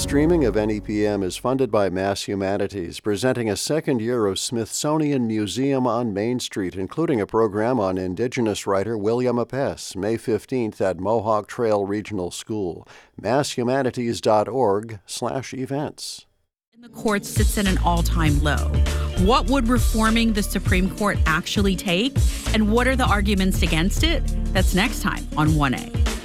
streaming of NEPM is funded by Mass Humanities, presenting a second year of Smithsonian Museum on Main Street, including a program on Indigenous writer William Apess, May 15th at Mohawk Trail Regional School. masshumanities.org/events. The court sits at an all-time low. What would reforming the Supreme Court actually take? And what are the arguments against it? That's next time on 1A.